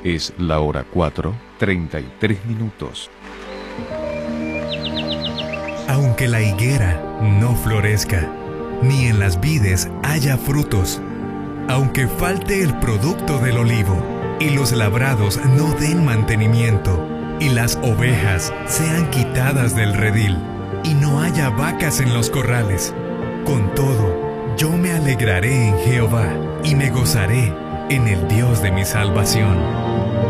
Es la hora 4:33. Aunque la higuera no florezca, ni en las vides haya frutos, aunque falte el producto del olivo, y los labrados no den mantenimiento, y las ovejas sean quitadas del redil, y no haya vacas en los corrales, con todo, yo me alegraré en Jehová, y me gozaré en el Dios de mi salvación.